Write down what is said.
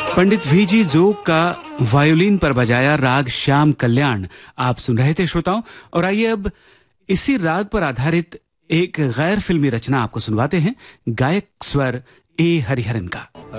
पंडित V G जोग का violin पर बजाया राग श्याम कल्याण आप सुन रहे थे श्रोताओं। और आइए अब इसी राग पर आधारित एक गैर फिल्मी रचना आपको सुनवाते हैं, गायक स्वर ए हरिहरन का।